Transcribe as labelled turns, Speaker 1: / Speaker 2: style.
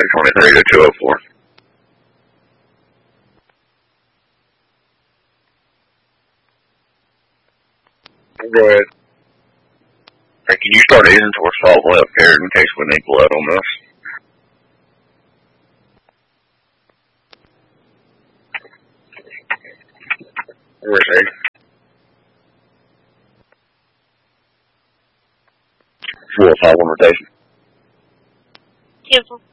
Speaker 1: 23 to 204. Go ahead. Hey, can you start easing towards Salt Left here in case we need blood on this? Where's he? 405 on rotation.
Speaker 2: Cancel.